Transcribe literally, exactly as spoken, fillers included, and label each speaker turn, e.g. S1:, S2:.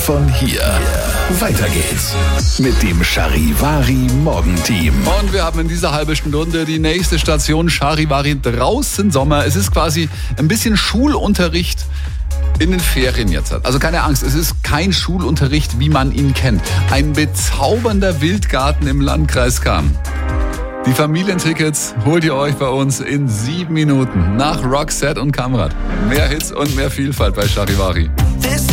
S1: von hier. Weiter geht's mit dem Charivari Morgenteam.
S2: Und wir haben in dieser halben Stunde die nächste Station Charivari draußen Sommer. Es ist quasi ein bisschen Schulunterricht in den Ferien jetzt. Also keine Angst, es ist kein Schulunterricht, wie man ihn kennt. Ein bezaubernder Wildgarten im Landkreis Cham. Die Familientickets holt ihr euch bei uns in sieben Minuten nach Roxette und Kamrat. Mehr Hits und mehr Vielfalt bei Charivari.